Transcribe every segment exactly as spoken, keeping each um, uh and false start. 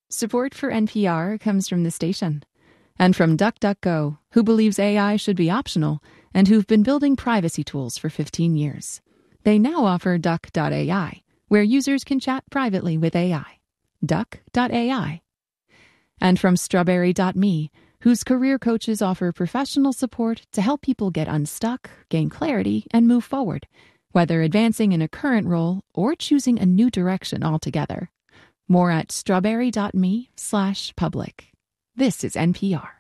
Support for N P R comes from the station. And from DuckDuckGo, who believes A I should be optional and who've been building privacy tools for fifteen years. They now offer Duck dot A I, where users can chat privately with A I. Duck dot A I. And from Strawberry dot me, whose career coaches offer professional support to help people get unstuck, gain clarity, and move forward, whether advancing in a current role or choosing a new direction altogether. More at strawberry dot me slash public. This is N P R.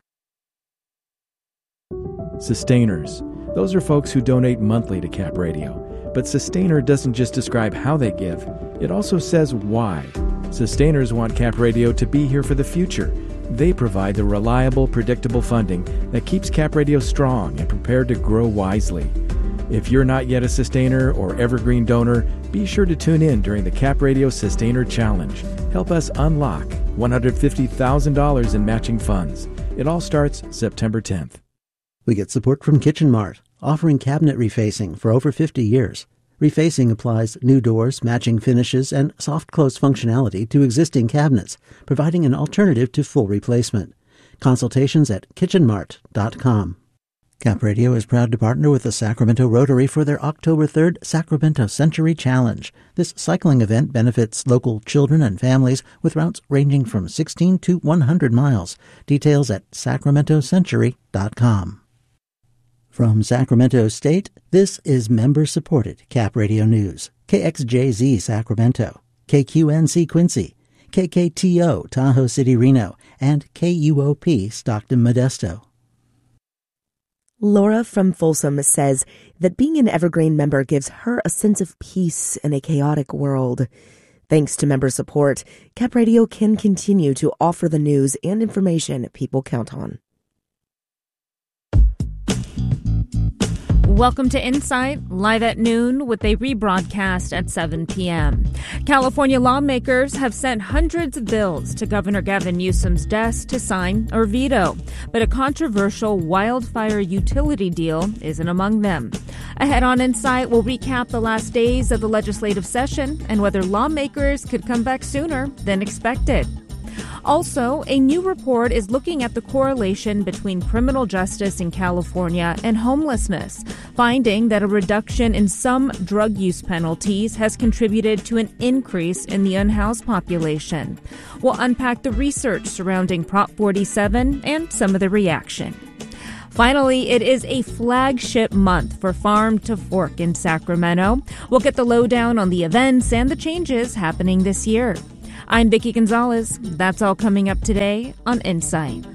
Sustainers. Those are folks who donate monthly to Cap Radio. But Sustainer doesn't just describe how they give, it also says why. Sustainers want Cap Radio to be here for the future. They provide the reliable, predictable funding that keeps Cap Radio strong and prepared to grow wisely. If you're not yet a Sustainer or Evergreen donor, be sure to tune in during the Cap Radio Sustainer Challenge. Help us unlock one hundred fifty thousand dollars in matching funds. It all starts September tenth. We get support from Kitchen Mart, offering cabinet refacing for over fifty years. Refacing applies new doors, matching finishes, and soft close functionality to existing cabinets, providing an alternative to full replacement. Consultations at kitchen mart dot com. Cap Radio is proud to partner with the Sacramento Rotary for their October third Sacramento Century Challenge. This cycling event benefits local children and families with routes ranging from sixteen to one hundred miles. Details at sacramento century dot com. From Sacramento State, this is member-supported Cap Radio News. K X J Z Sacramento, K Q N C Quincy, K K T O Tahoe City Reno, and K U O P Stockton Modesto. Laura from Folsom says that being an Evergreen member gives her a sense of peace in a chaotic world. Thanks to member support, Cap Radio can continue to offer the news and information people count on. Welcome to Insight, live at noon with a rebroadcast at seven p.m. California lawmakers have sent hundreds of bills to Governor Gavin Newsom's desk to sign or veto, but a controversial wildfire utility deal isn't among them. Ahead on Insight, we'll recap the last days of the legislative session and whether lawmakers could come back sooner than expected. Also, a new report is looking at the correlation between criminal justice in California and homelessness, finding that a reduction in some drug use penalties has contributed to an increase in the unhoused population. We'll unpack the research surrounding Prop forty-seven and some of the reaction. Finally, it is a flagship month for Farm to Fork in Sacramento. We'll get the lowdown on the events and the changes happening this year. I'm Vicki Gonzalez. That's all coming up today on Insight.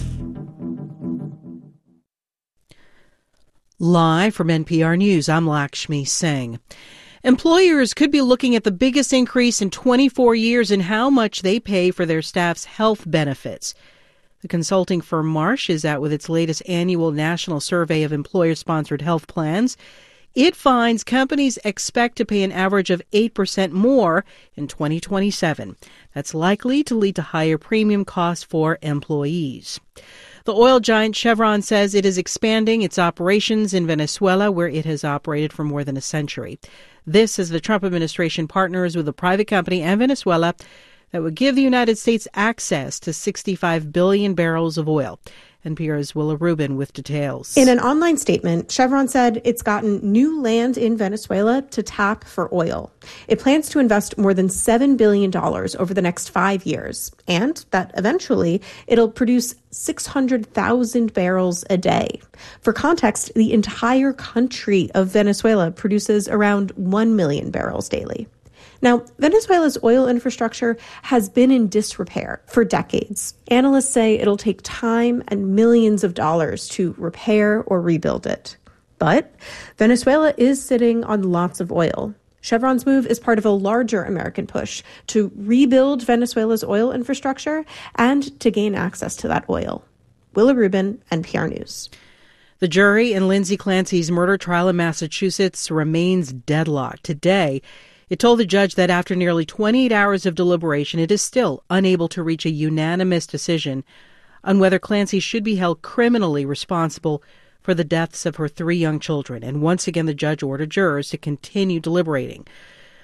Live from N P R News, I'm Lakshmi Singh. Employers could be looking at the biggest increase in twenty-four years in how much they pay for their staff's health benefits. The consulting firm Marsh is out with its latest annual national survey of employer-sponsored health plans. It finds companies expect to pay an average of eight percent more in twenty twenty-seven. That's likely to lead to higher premium costs for employees. The oil giant Chevron says it is expanding its operations in Venezuela, where it has operated for more than a century. This as the Trump administration partners with a private company and Venezuela that would give the United States access to sixty-five billion barrels of oil. N P R's Willa Rubin with details. In an online statement, Chevron said it's gotten new land in Venezuela to tap for oil. It plans to invest more than seven billion dollars over the next five years, and that eventually it'll produce six hundred thousand barrels a day. For context, the entire country of Venezuela produces around one million barrels daily. Now, Venezuela's oil infrastructure has been in disrepair for decades. Analysts say it'll take time and millions of dollars to repair or rebuild it. But Venezuela is sitting on lots of oil. Chevron's move is part of a larger American push to rebuild Venezuela's oil infrastructure and to gain access to that oil. Willa Rubin, N P R News. The jury in Lindsay Clancy's murder trial in Massachusetts remains deadlocked. Today, it told the judge that after nearly twenty-eight hours of deliberation, it is still unable to reach a unanimous decision on whether Clancy should be held criminally responsible for the deaths of her three young children. And once again, the judge ordered jurors to continue deliberating.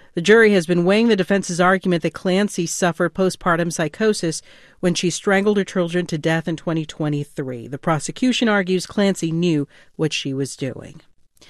The jury has been weighing the defense's argument that Clancy suffered postpartum psychosis when she strangled her children to death in twenty twenty-three. The prosecution argues Clancy knew what she was doing.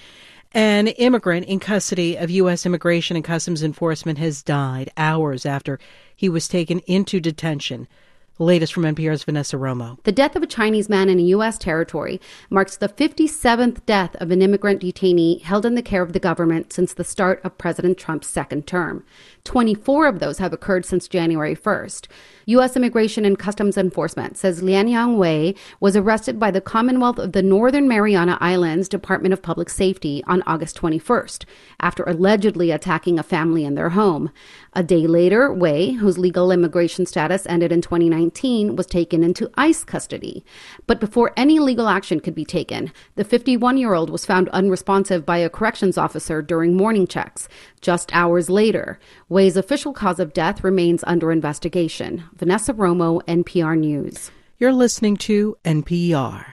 An immigrant in custody of U S Immigration and Customs Enforcement has died hours after he was taken into detention. The latest from N P R's Vanessa Romo. The death of a Chinese man in a U S territory marks the fifty-seventh death of an immigrant detainee held in the care of the government since the start of President Trump's second term. twenty-four of those have occurred since January first. U S Immigration and Customs Enforcement says Lianyang Wei was arrested by the Commonwealth of the Northern Mariana Islands Department of Public Safety on August twenty-first, after allegedly attacking a family in their home. A day later, Wei, whose legal immigration status ended in twenty nineteen, was taken into ICE custody. But before any legal action could be taken, the fifty-one-year-old was found unresponsive by a corrections officer during morning checks. Just hours later, Wei's official cause of death remains under investigation. Vanessa Romo, N P R News. You're listening to N P R.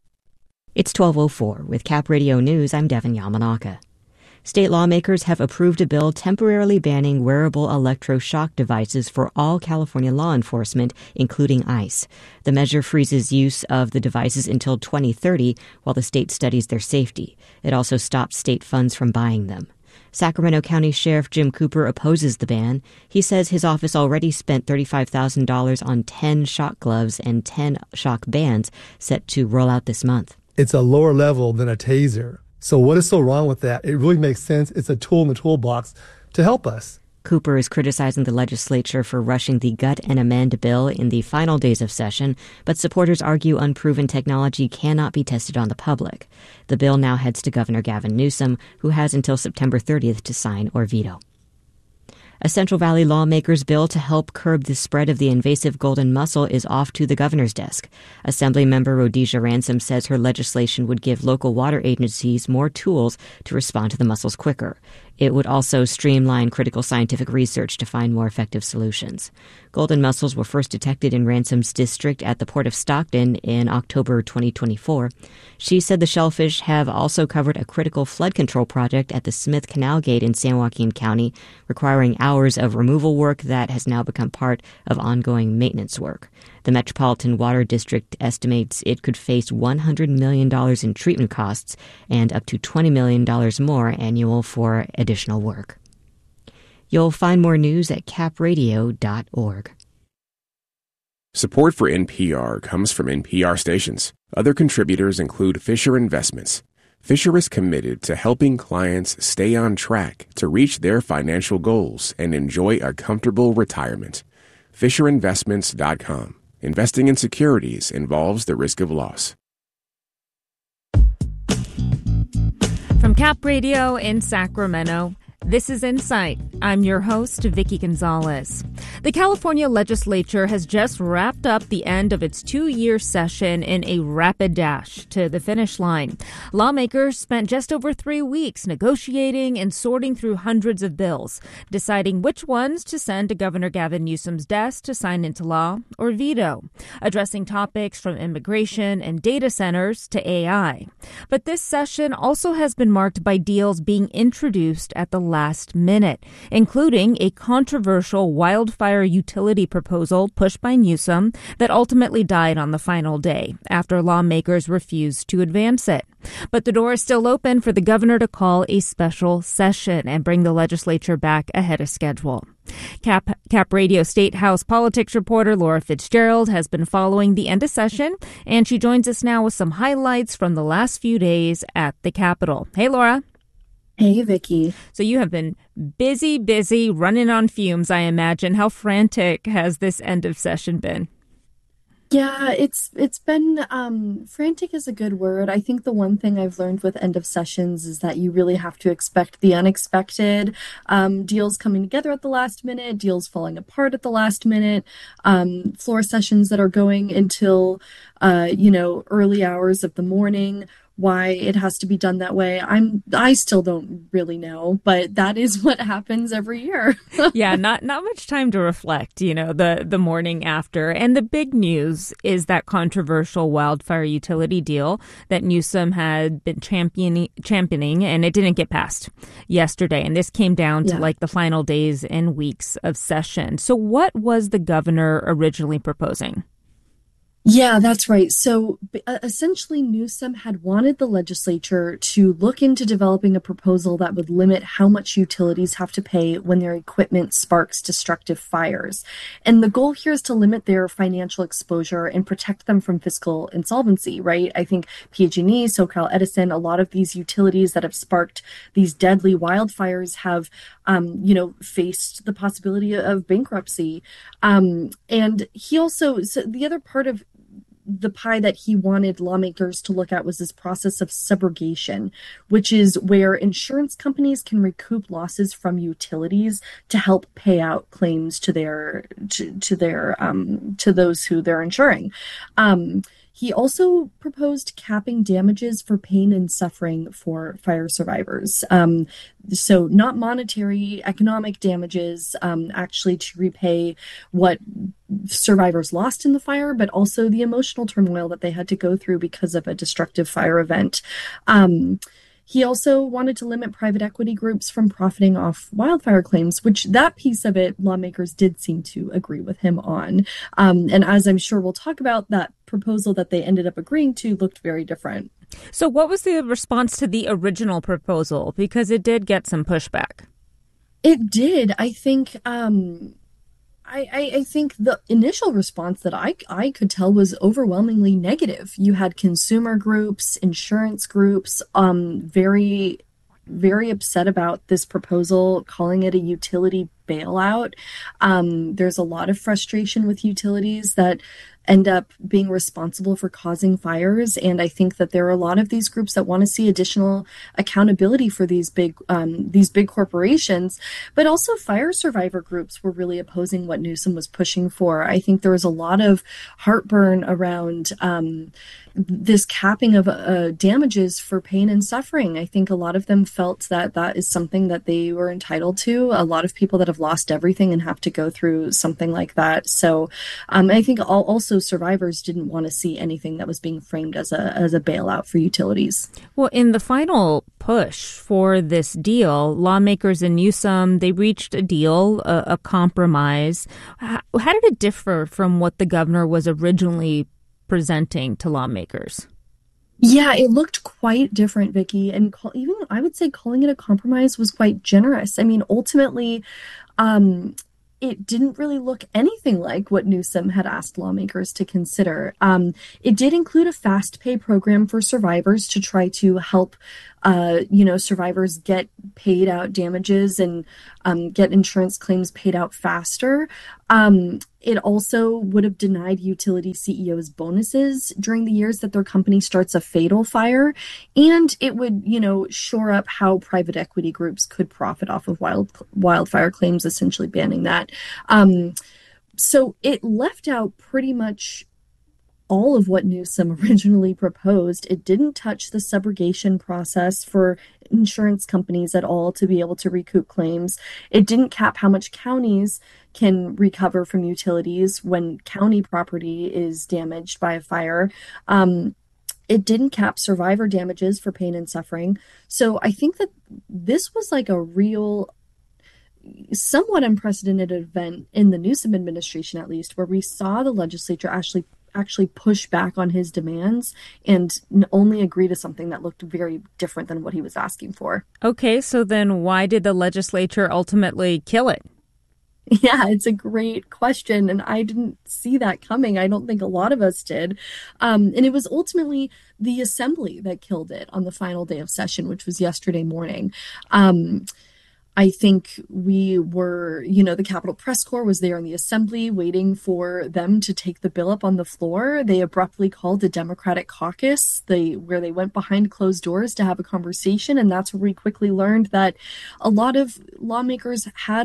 It's twelve oh four. With Cap Radio News, I'm Devin Yamanaka. State lawmakers have approved a bill temporarily banning wearable electroshock devices for all California law enforcement, including ICE. The measure freezes use of the devices until twenty thirty while the state studies their safety. It also stops state funds from buying them. Sacramento County Sheriff Jim Cooper opposes the ban. He says his office already spent thirty-five thousand dollars on ten shock gloves and ten shock bands set to roll out this month. It's a lower level than a taser. So what is so wrong with that? It really makes sense. It's a tool in the toolbox to help us. Cooper is criticizing the legislature for rushing the gut and amend bill in the final days of session, but supporters argue unproven technology cannot be tested on the public. The bill now heads to Governor Gavin Newsom, who has until September thirtieth to sign or veto. A Central Valley lawmaker's bill to help curb the spread of the invasive golden mussel is off to the governor's desk. Assemblymember Rhodesia Ransom says her legislation would give local water agencies more tools to respond to the mussels quicker. It would also streamline critical scientific research to find more effective solutions. Golden mussels were first detected in Ransom's district at the Port of Stockton in October twenty twenty-four. She said the shellfish have also covered a critical flood control project at the Smith Canal Gate in San Joaquin County, requiring hours of removal work that has now become part of ongoing maintenance work. The Metropolitan Water District estimates it could face one hundred million dollars in treatment costs and up to twenty million dollars more annual for additional work. You'll find more news at cap radio dot org. Support for N P R comes from N P R stations. Other contributors include Fisher Investments. Fisher is committed to helping clients stay on track to reach their financial goals and enjoy a comfortable retirement. Fisher Investments dot com. Investing in securities involves the risk of loss. From Cap Radio in Sacramento, this is Insight. I'm your host, Vicky Gonzalez. The California legislature has just wrapped up the end of its two-year session in a rapid dash to the finish line. Lawmakers spent just over three weeks negotiating and sorting through hundreds of bills, deciding which ones to send to Governor Gavin Newsom's desk to sign into law or veto, addressing topics from immigration and data centers to A I. But this session also has been marked by deals being introduced at the last minute, including a controversial wildfire utility proposal pushed by Newsom that ultimately died on the final day after lawmakers refused to advance it. But the door is still open for the governor to call a special session and bring the legislature back ahead of schedule. Cap, Cap Radio State House politics reporter Laura Fitzgerald has been following the end of session, and she joins us now with some highlights from the last few days at the Capitol. Hey, Laura. Hey, Vicky. So you have been busy, busy, running on fumes, I imagine. How frantic has this end of session been? Yeah, it's it's been um, frantic is a good word. I think the one thing I've learned with end of sessions is that you really have to expect the unexpected. Um, deals coming together at the last minute, deals falling apart at the last minute, um, floor sessions that are going until, uh, you know, early hours of the morning. why it has to be done that way. I'm I still don't really know, but that is what happens every year. Yeah, not not much time to reflect, you know, the the morning after. And the big news is that controversial wildfire utility deal that Newsom had been championing, championing and it didn't get passed yesterday. And this came down to yeah. like the final days and weeks of session. So what was the governor originally proposing? Yeah, that's right. So essentially, Newsom had wanted the legislature to look into developing a proposal that would limit how much utilities have to pay when their equipment sparks destructive fires. And the goal here is to limit their financial exposure and protect them from fiscal insolvency, right? I think P G and E, SoCal Edison, a lot of these utilities that have sparked these deadly wildfires have, um, you know, faced the possibility of bankruptcy. Um, and he also, so the other part of the pie that he wanted lawmakers to look at was this process of subrogation, which is where insurance companies can recoup losses from utilities to help pay out claims to their to, to their um, to those who they're insuring. Um, He also proposed capping damages for pain and suffering for fire survivors. Um, so not monetary, economic damages, um, actually to repay what survivors lost in the fire, but also the emotional turmoil that they had to go through because of a destructive fire event. Um, He also wanted to limit private equity groups from profiting off wildfire claims, which that piece of it, lawmakers did seem to agree with him on. Um, and as I'm sure we'll talk about, that proposal that they ended up agreeing to looked very different. So what was the response to the original proposal? Because it did get some pushback. It did. I think... Um, I, I think the initial response that I, I could tell was overwhelmingly negative. You had consumer groups, insurance groups, um, very, very upset about this proposal, calling it a utility bailout. Um, there's a lot of frustration with utilities that end up being responsible for causing fires. And I think that there are a lot of these groups that want to see additional accountability for these big um, these big corporations. But also fire survivor groups were really opposing what Newsom was pushing for. I think there was a lot of heartburn around um, this capping of uh, damages for pain and suffering. I think a lot of them felt that that is something that they were entitled to. A lot of people that have lost everything and have to go through something like that. So um, I think all, also survivors didn't want to see anything that was being framed as a as a bailout for utilities. Well, in the final push for this deal, lawmakers in Newsom, they reached a deal, a, a compromise. How, how did it differ from what the governor was originally presenting to lawmakers? Yeah, it looked quite different, Vicki. And call, even I would say calling it a compromise was quite generous. I mean, ultimately, um, it didn't really look anything like what Newsom had asked lawmakers to consider. Um, it did include a fast pay program for survivors to try to help, uh, you know, survivors get paid out damages and um, get insurance claims paid out faster. Um, it also would have denied utility C E Os bonuses during the years that their company starts a fatal fire. And it would, you know, shore up how private equity groups could profit off of wild, wildfire claims, essentially banning that. Um, so it left out pretty much all of what Newsom originally proposed. It didn't touch the subrogation process for insurance companies at all to be able to recoup claims. It didn't cap how much counties can recover from utilities when county property is damaged by a fire. Um, it didn't cap survivor damages for pain and suffering. So I think that this was like a real, somewhat unprecedented event in the Newsom administration, at least, where we saw the legislature actually actually push back on his demands and only agree to something that looked very different than what he was asking for. Okay, so then why did the legislature ultimately kill it? Yeah, it's a great question, and I didn't see that coming. I don't think a lot of us did. Um, and it was ultimately the assembly that killed it on the final day of session, which was yesterday morning. Um, I think we were, you know, the Capitol Press Corps was there in the assembly waiting for them to take the bill up on the floor. They abruptly called the Democratic caucus, they, where they went behind closed doors to have a conversation. And that's where we quickly learned that a lot of lawmakers had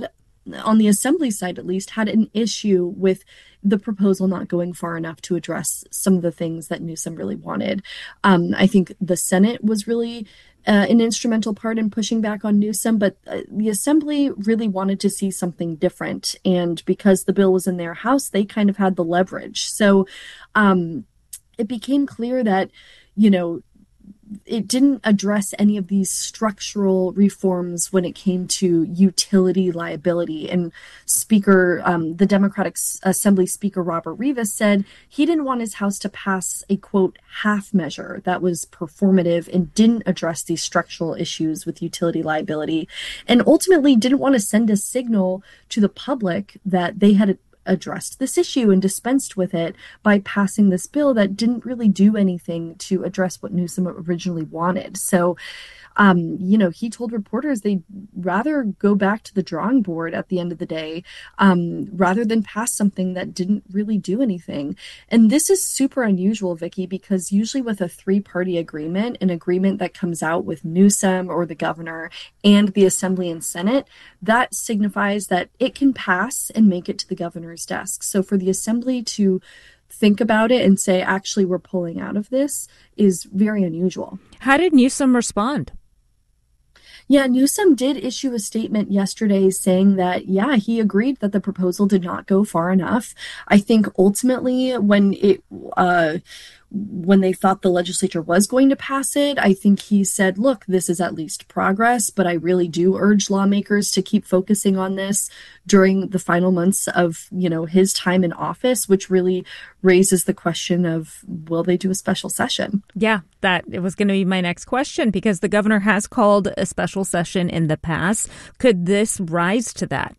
on the Assembly side at least, had an issue with the proposal not going far enough to address some of the things that Newsom really wanted. Um, I think the Senate was really uh, an instrumental part in pushing back on Newsom, but uh, the Assembly really wanted to see something different. And because the bill was in their House, they kind of had the leverage. So um, it became clear that, you know, it didn't address any of these structural reforms when it came to utility liability. And Speaker, um, the Democratic Assembly Speaker Robert Rivas said he didn't want his House to pass a, quote, half measure that was performative and didn't address these structural issues with utility liability, and ultimately didn't want to send a signal to the public that they had addressed this issue and dispensed with it by passing this bill that didn't really do anything to address what Newsom originally wanted. So, um, you know, he told reporters they'd rather go back to the drawing board at the end of the day, um, rather than pass something that didn't really do anything. And this is super unusual, Vicky, because usually with a three-party agreement, an agreement that comes out with Newsom or the governor and the Assembly and Senate, that signifies that it can pass and make it to the governor's desk. So for the Assembly to think about it and say, actually, we're pulling out of this is very unusual. How did Newsom respond? Yeah, Newsom did issue a statement yesterday saying that, yeah, he agreed that the proposal did not go far enough. I think ultimately when it uh, when they thought the legislature was going to pass it, I think he said, look, this is at least progress, but I really do urge lawmakers to keep focusing on this during the final months of, you know, his time in office, which really raises the question of, will they do a special session? Yeah, that it was going to be my next question, because the governor has called a special session in the past. Could this rise to that?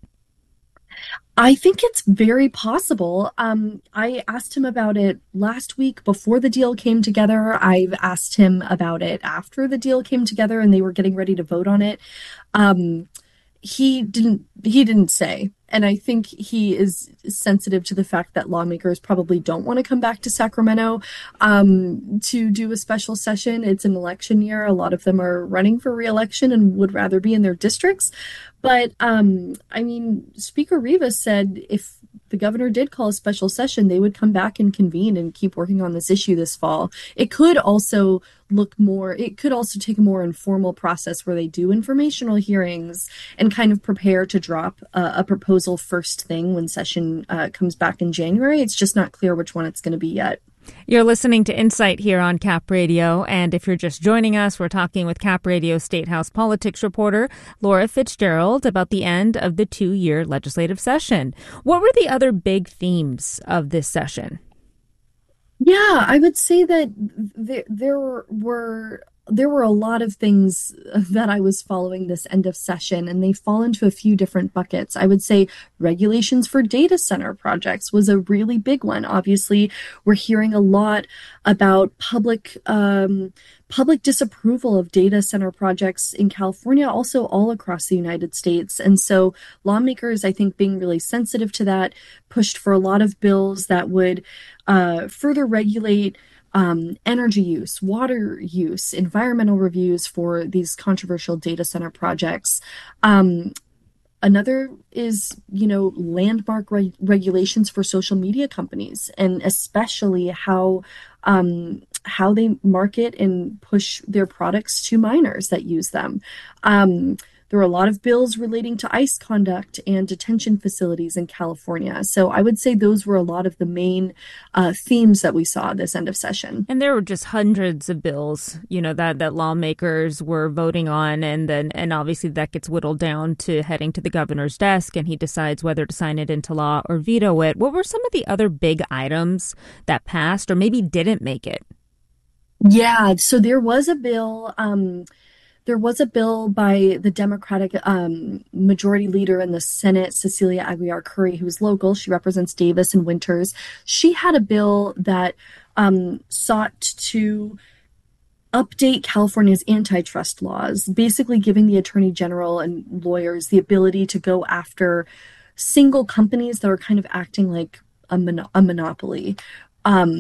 I think it's very possible. Um, I asked him about it last week before the deal came together. I've asked him about it after the deal came together and they were getting ready to vote on it. Um, he didn't, he didn't say. And I think he is sensitive to the fact that lawmakers probably don't want to come back to Sacramento um, to do a special session. It's an election year. A lot of them are running for re-election and would rather be in their districts. But, um, I mean, Speaker Rivas said if the governor did call a special session, they would come back and convene and keep working on this issue this fall. It could also look more, it could also take a more informal process where they do informational hearings and kind of prepare to drop uh, a proposal first thing when session uh, comes back in January. It's just not clear which one it's going to be yet. You're listening to Insight here on Cap Radio, and if you're just joining us, we're talking with Cap Radio State House politics reporter Laura Fitzgerald about the end of the two-year legislative session. What were the other big themes of this session? Yeah, I would say that there, there were there were a lot of things that I was following this end of session, and they fall into a few different buckets. I would say regulations for data center projects was a really big one. Obviously, we're hearing a lot about public um, public disapproval of data center projects in California, also all across the United States. And so lawmakers, I think, being really sensitive to that, pushed for a lot of bills that would uh, further regulate Um, energy use, water use, environmental reviews for these controversial data center projects. Um, another is, you know, landmark re- regulations for social media companies, and especially how um, how they market and push their products to minors that use them. Um, There were a lot of bills relating to ICE conduct and detention facilities in California. So I would say those were a lot of the main uh, themes that we saw this end of session. And there were just hundreds of bills, you know, that, that lawmakers were voting on. And then and obviously that gets whittled down to heading to the governor's desk, and he decides whether to sign it into law or veto it. What were some of the other big items that passed or maybe didn't make it? Yeah, so there was a bill. Um, There was a bill by the Democratic um, majority leader in the Senate, Cecilia Aguilar Curry, who's local. She represents Davis and Winters. She had a bill that um, sought to update California's antitrust laws, basically giving the attorney general and lawyers the ability to go after single companies that are kind of acting like a, mon- a monopoly. Um,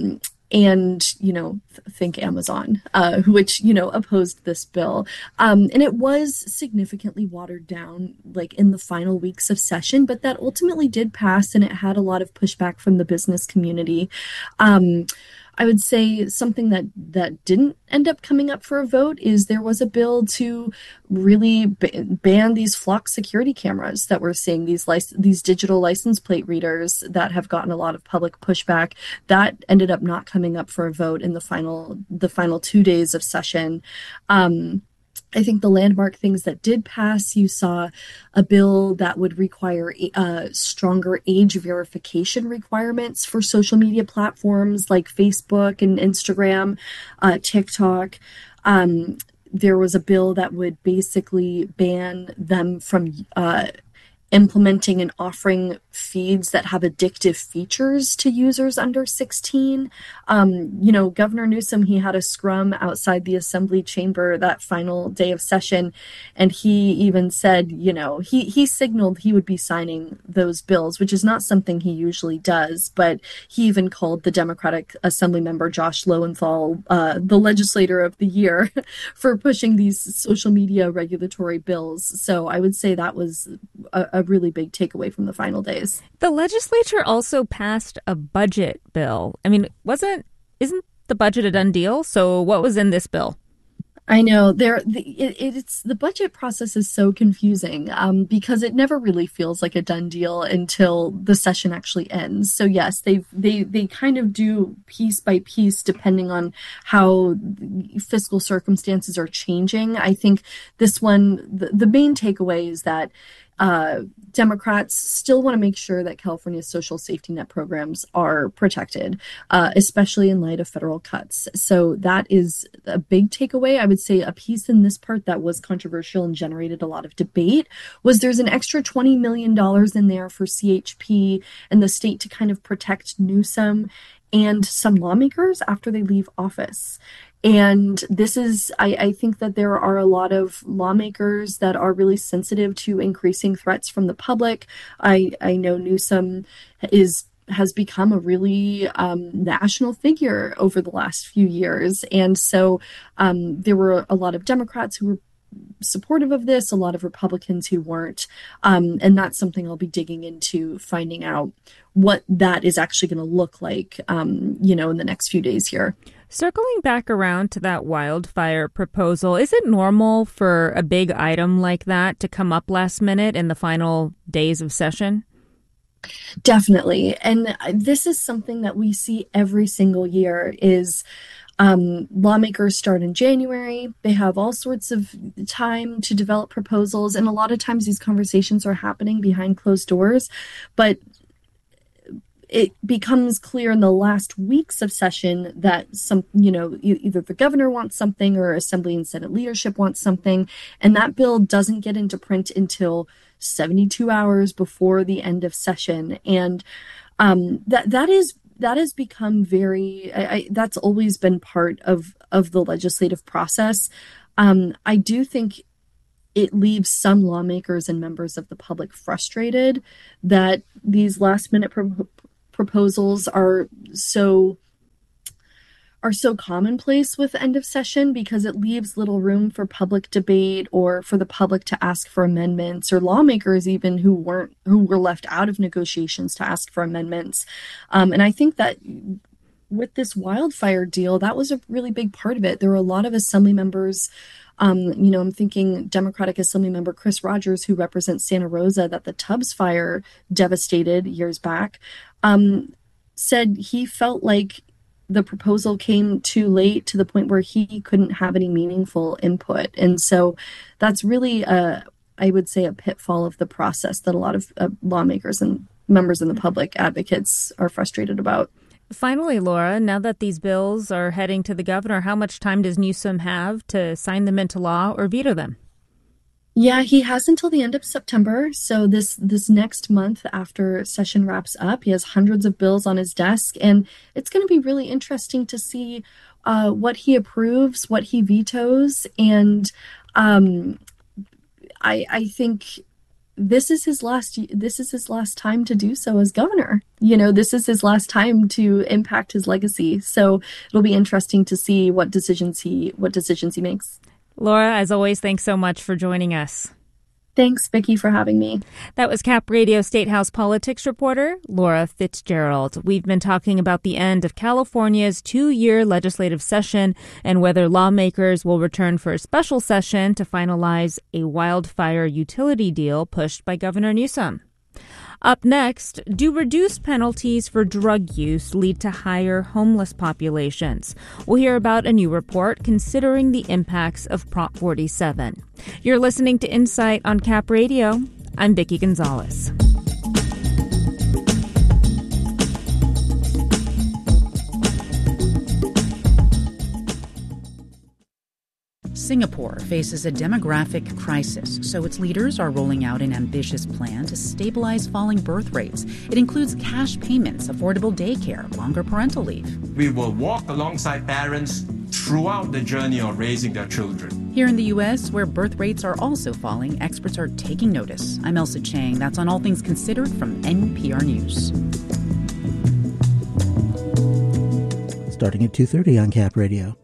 and, you know, th- think Amazon, uh, which, you know, opposed this bill. Um, and it was significantly watered down, like in the final weeks of session, but that ultimately did pass, and it had a lot of pushback from the business community. Um, I would say something that, that didn't end up coming up for a vote is there was a bill to really b- ban these flock security cameras that we're seeing, these lic- these digital license plate readers that have gotten a lot of public pushback. That ended up not coming up for a vote in the final the final two days of session. Um, I think the landmark things that did pass, you saw a bill that would require uh, stronger age verification requirements for social media platforms like Facebook and Instagram, uh, TikTok. Um, there was a bill that would basically ban them from uh, implementing and offering feeds that have addictive features to users under sixteen. Um, you know, Governor Newsom, he had a scrum outside the Assembly chamber that final day of session, and he even said, you know, he, he signaled he would be signing those bills, which is not something he usually does, but he even called the Democratic Assembly member Josh Lowenthal uh, the legislator of the year for pushing these social media regulatory bills. So I would say that was a, a really big takeaway from the final days. The legislature also passed a budget bill. I mean, wasn't isn't the budget a done deal? So what was in this bill? I know there. The, it, it's the budget process is so confusing um, because it never really feels like a done deal until the session actually ends. So yes, they they they kind of do piece by piece depending on how fiscal circumstances are changing. I think this one, the, the main takeaway is that Uh, Democrats still want to make sure that California's social safety net programs are protected, uh, especially in light of federal cuts. So that is a big takeaway. I would say a piece in this part that was controversial and generated a lot of debate was there's an extra twenty million dollars in there for C H P and the state to kind of protect Newsom and some lawmakers after they leave office. And this is, I, I think that there are a lot of lawmakers that are really sensitive to increasing threats from the public. I, I know Newsom is has become a really um, national figure over the last few years. And so um, there were a lot of Democrats who were supportive of this, a lot of Republicans who weren't. Um, and that's something I'll be digging into, finding out what that is actually going to look like, um, you know, in the next few days here. Circling back around to that wildfire proposal, is it normal for a big item like that to come up last minute in the final days of session? Definitely. And this is something that we see every single year is um, lawmakers start in January. They have all sorts of time to develop proposals. And a lot of times these conversations are happening behind closed doors. But it becomes clear in the last weeks of session that some, you know, e- either the governor wants something or Assembly and Senate leadership wants something. And that bill doesn't get into print until seventy-two hours before the end of session. And um, that that is that has become very, I, I, that's always been part of, of the legislative process. Um, I do think it leaves some lawmakers and members of the public frustrated that these last minute pro- proposals are so are so commonplace with end of session because it leaves little room for public debate or for the public to ask for amendments, or lawmakers even who weren't who were left out of negotiations to ask for amendments. Um, and I think that with this wildfire deal, that was a really big part of it. There were a lot of assembly members. Um, you know, I'm thinking Democratic Assembly member Chris Rogers, who represents Santa Rosa, that the Tubbs fire devastated years back, um, said he felt like the proposal came too late to the point where he couldn't have any meaningful input. And so that's really, a, I would say, a pitfall of the process that a lot of uh, lawmakers and members in the public advocates are frustrated about. Finally, Laura, now that these bills are heading to the governor, how much time does Newsom have to sign them into law or veto them? Yeah, he has until the end of September. So this this next month after session wraps up, he has hundreds of bills on his desk. And it's going to be really interesting to see uh, what he approves, what he vetoes. And um, I, I think this is his last this is his last time to do so as governor. You know, this is his last time to impact his legacy. So it'll be interesting to see what decisions he what decisions he makes. Laura, as always, thanks so much for joining us. Thanks, Vicki, for having me. That was Cap Radio State House politics reporter Laura Fitzgerald. We've been talking about the end of California's two-year legislative session and whether lawmakers will return for a special session to finalize a wildfire utility deal pushed by Governor Newsom. Up next, do reduced penalties for drug use lead to higher homeless populations? We'll hear about a new report considering the impacts of Prop forty-seven. You're listening to Insight on Cap Radio. I'm Vicki Gonzalez. Singapore faces a demographic crisis, so its leaders are rolling out an ambitious plan to stabilize falling birth rates. It includes cash payments, affordable daycare, longer parental leave. We will walk alongside parents throughout the journey of raising their children. Here in the U S, where birth rates are also falling, experts are taking notice. I'm Elsa Chang. That's on All Things Considered from N P R News. Starting at two thirty on Cap Radio.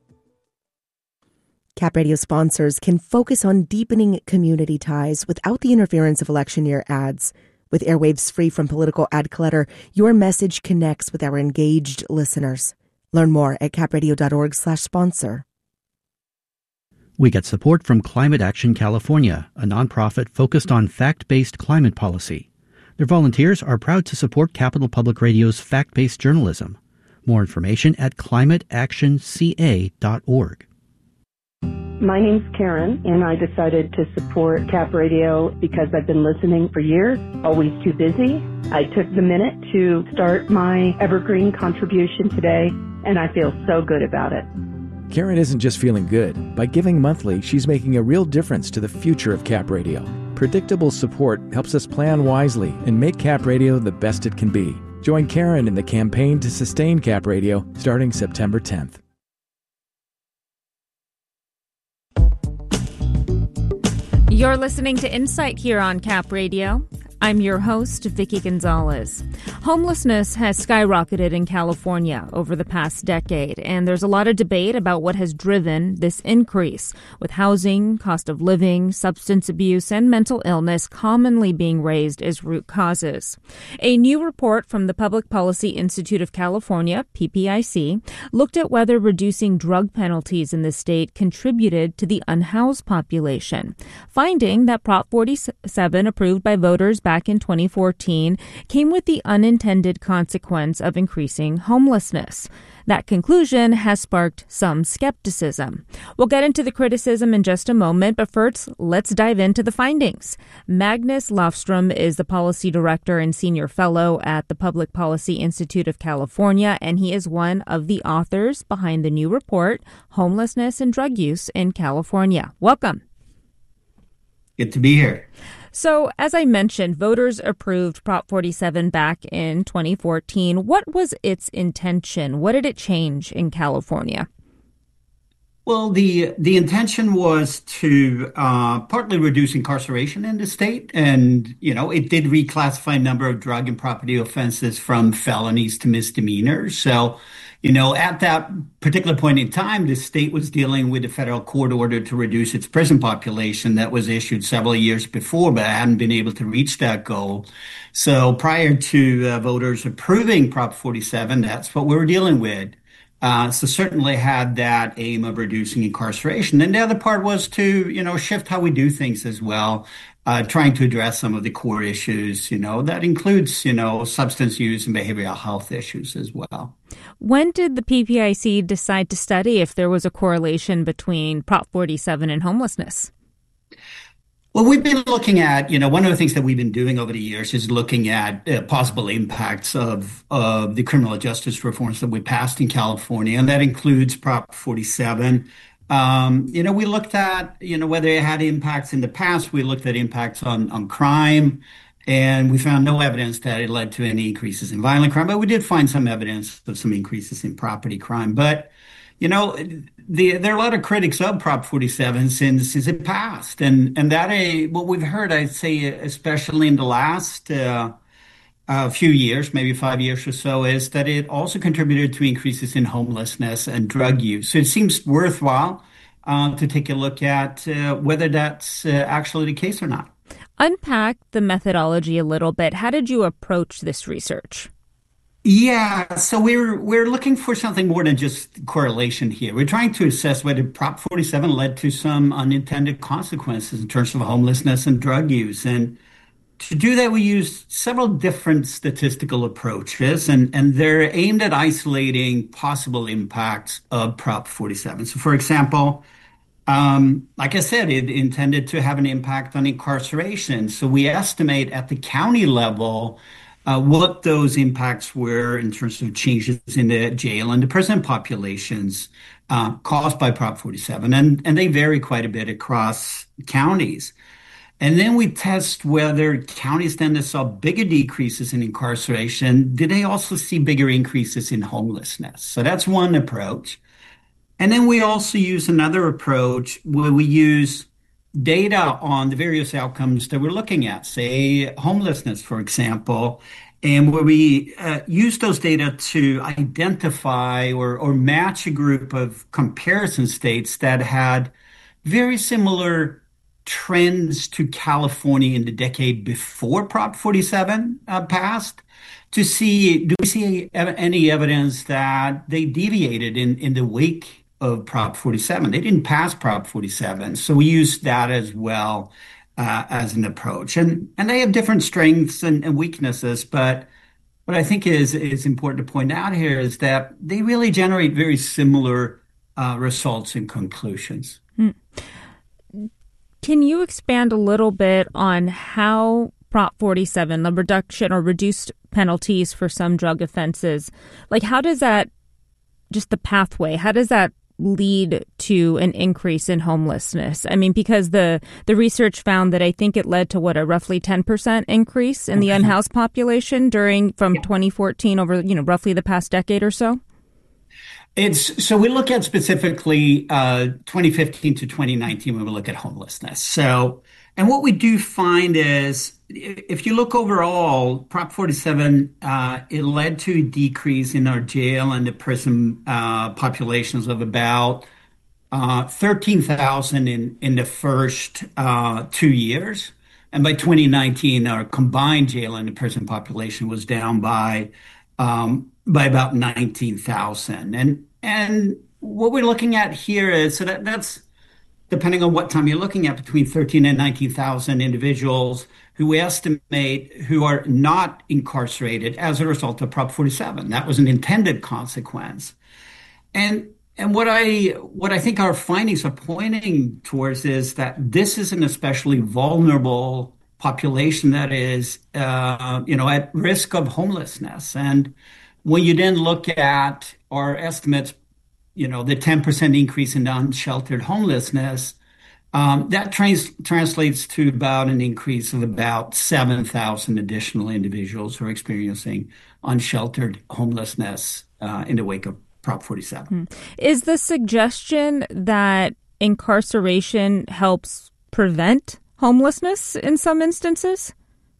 Cap Radio sponsors can focus on deepening community ties without the interference of election year ads. With airwaves free from political ad clutter, your message connects with our engaged listeners. Learn more at capradio.org slash sponsor. We get support from Climate Action California, a nonprofit focused on fact-based climate policy. Their volunteers are proud to support Capital Public Radio's fact-based journalism. More information at climate action c a dot org. My name's Karen, and I decided to support Cap Radio because I've been listening for years, always too busy. I took the minute to start my Evergreen contribution today, and I feel so good about it. Karen isn't just feeling good. By giving monthly, she's making a real difference to the future of Cap Radio. Predictable support helps us plan wisely and make Cap Radio the best it can be. Join Karen in the campaign to sustain Cap Radio starting September tenth. You're listening to Insight here on Cap Radio. I'm your host, Vicki Gonzalez. Homelessness has skyrocketed in California over the past decade, and there's a lot of debate about what has driven this increase, with housing, cost of living, substance abuse, and mental illness commonly being raised as root causes. A new report from the Public Policy Institute of California, P P I C, looked at whether reducing drug penalties in the state contributed to the unhoused population, finding that Prop forty-seven, approved by voters back Back in twenty fourteen, came with the unintended consequence of increasing homelessness. That conclusion has sparked some skepticism. We'll get into the criticism in just a moment, but first, let's dive into the findings. Magnus Lofstrom is the policy director and senior fellow at the Public Policy Institute of California, and he is one of the authors behind the new report, Homelessness and Drug Use in California. Welcome. Good to be here. So, as I mentioned, voters approved Prop forty-seven back in twenty fourteen. What was its intention? What did it change in California? Well, the the intention was to uh, partly reduce incarceration in the state. And, you know, it did reclassify a number of drug and property offenses from felonies to misdemeanors. So, you know, at that particular point in time, the state was dealing with a federal court order to reduce its prison population that was issued several years before, but hadn't been able to reach that goal. So prior to uh, voters approving Prop forty-seven, that's what we were dealing with. Uh, so certainly had that aim of reducing incarceration. And the other part was to, you know, shift how we do things as well, uh, trying to address some of the core issues, you know, that includes, you know, substance use and behavioral health issues as well. When did the P P I C decide to study if there was a correlation between Prop forty-seven and homelessness? Well, we've been looking at, you know, one of the things that we've been doing over the years is looking at uh, possible impacts of, of the criminal justice reforms that we passed in California, and that includes Prop forty-seven. Um, you know, we looked at, you know, whether it had impacts in the past. We looked at impacts on, on crime, and we found no evidence that it led to any increases in violent crime, but we did find some evidence of some increases in property crime. But you know, the, there are a lot of critics of Prop forty-seven since, since it passed. And, and that, uh, what we've heard, I'd say, especially in the last uh, uh, few years, maybe five years or so, is that it also contributed to increases in homelessness and drug use. So it seems worthwhile uh, to take a look at uh, whether that's uh, actually the case or not. Unpack the methodology a little bit. How did you approach this research? Yeah, so we're we're looking for something more than just correlation here. We're trying to assess whether Prop forty-seven led to some unintended consequences in terms of homelessness and drug use. And to do that, we used several different statistical approaches, and, and they're aimed at isolating possible impacts of Prop forty-seven. So, for example, um, like I said, it intended to have an impact on incarceration. So we estimate at the county level Uh, what those impacts were in terms of changes in the jail and the prison populations uh, caused by Prop forty-seven. And, and they vary quite a bit across counties. And then we test whether counties then that saw bigger decreases in incarceration, did they also see bigger increases in homelessness? So that's one approach. And then we also use another approach where we use data on the various outcomes that we're looking at, say homelessness, for example, and where we uh, use those data to identify or, or match a group of comparison states that had very similar trends to California in the decade before Prop forty-seven uh, passed, to see, do we see any evidence that they deviated in, in the wake of Prop forty-seven. They didn't pass Prop forty-seven, so we used that as well uh, as an approach. And and they have different strengths and, and weaknesses, but what I think is is important to point out here is that they really generate very similar uh, results and conclusions. Hmm. Can you expand a little bit on how Prop forty-seven, the reduction or reduced penalties for some drug offenses, like how does that, just the pathway, how does that lead to an increase in homelessness? I mean, because the the research found that I think it led to what, a roughly ten percent increase in the unhoused population during from twenty fourteen over, you know, roughly the past decade or so. It's so we look at specifically uh, twenty fifteen to twenty nineteen when we look at homelessness. So, and what we do find is, if you look overall, Prop forty-seven, uh, it led to a decrease in our jail and the prison uh, populations of about uh, thirteen thousand in, in the first uh, two years. And by twenty nineteen, our combined jail and the prison population was down by um, by about nineteen thousand. And and what we're looking at here is, so that, that's depending on what time you're looking at, between thirteen and nineteen thousand individuals who we estimate who are not incarcerated as a result of Prop forty-seven. That was an intended consequence. And and what I what I think our findings are pointing towards is that this is an especially vulnerable population that is, uh, you know, at risk of homelessness. And when you then look at our estimates, you know, the ten percent increase in unsheltered homelessness, um, that trans- translates to about an increase of about seven thousand additional individuals who are experiencing unsheltered homelessness uh, in the wake of Prop forty-seven. Is the suggestion that incarceration helps prevent homelessness in some instances?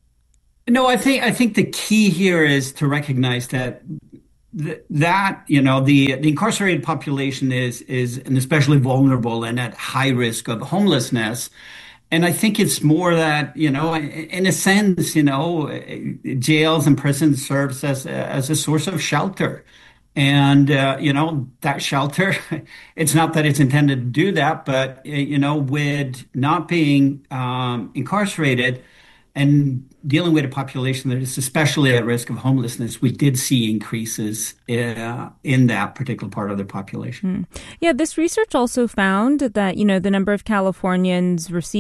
No, I think I think the key here is to recognize that th- that you know the the incarcerated population is is an especially vulnerable and at high risk of homelessness. And I think it's more that, you know, in a sense, you know, jails and prisons serves as as a source of shelter. And, uh, you know, that shelter, it's not that it's intended to do that, but, you know, with not being um, incarcerated and dealing with a population that is especially at risk of homelessness, we did see increases uh, in that particular part of the population. Mm. Yeah, this research also found that, you know, the number of Californians receiving